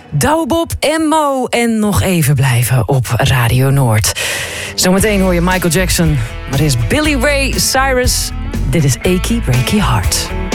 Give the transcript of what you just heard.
Douwe Bob en Mo. En nog even blijven op Radio Noord. Zometeen hoor je Michael Jackson. Maar er is Billy Ray Cyrus. Dit is Achy Breaky Heart.